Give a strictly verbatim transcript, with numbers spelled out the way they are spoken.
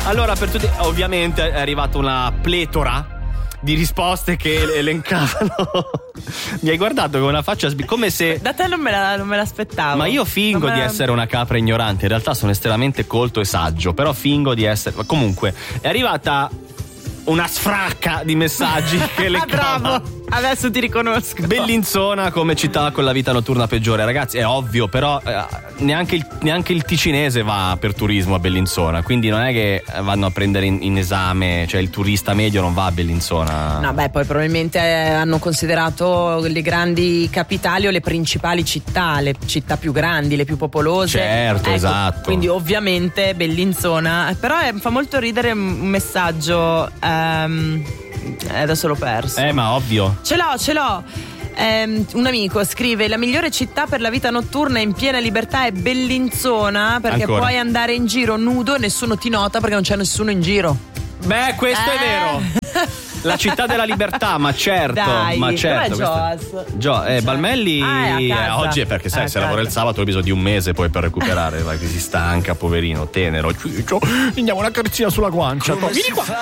Allora, per tutti, ovviamente è arrivata una pletora di risposte che elencavano. Mi hai guardato con una faccia sbi- come se da te non me, la, non me l'aspettavo. Ma io fingo me di la... essere una capra ignorante. In realtà sono estremamente colto e saggio, però fingo di essere. Comunque è arrivata una sfracca di messaggi che elencava. Bravo, adesso ti riconosco. Bellinzona come città con la vita notturna peggiore. Ragazzi, è ovvio, però eh, neanche, il, neanche il ticinese va per turismo a Bellinzona, quindi non è che vanno a prendere in, in esame, cioè il turista medio non va a Bellinzona. No, beh, poi probabilmente hanno considerato le grandi capitali o le principali città, le città più grandi, le più popolose. Certo, ecco, esatto. Quindi ovviamente Bellinzona. Però è, fa molto ridere un messaggio. Ehm, adesso l'ho perso. Eh, ma ovvio. Ce l'ho, ce l'ho. Um, un amico scrive: la migliore città per la vita notturna in piena libertà è Bellinzona, perché Ancora. puoi andare in giro nudo e nessuno ti nota perché non c'è nessuno in giro. Beh, questo eh. è vero. La città della libertà, ma certo. Dai, ma certo. dov'è questo... Gio, eh, Balmelli ah, è a casa. oggi è perché sai, Ah, se lavora il sabato hai bisogno di un mese poi per recuperare, vai, che si stanca, poverino, tenero. Andiamo una carezzina sulla guancia. Vieni qua.